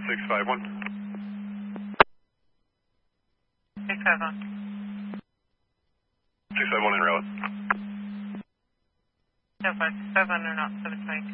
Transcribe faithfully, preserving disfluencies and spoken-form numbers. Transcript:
six five one. six five one. six five one in route. No, five five one or not, seven twenty.